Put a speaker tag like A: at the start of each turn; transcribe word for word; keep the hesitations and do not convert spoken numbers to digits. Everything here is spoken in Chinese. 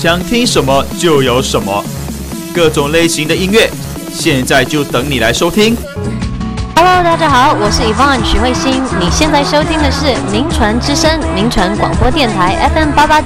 A: 想听什么就有什么，各种类型的音乐，现在就等你来收听。
B: Hello， 大家好，我是 Yvonne 许慧欣，你现在收听的是民传之声，民传广播电台 F M 八八。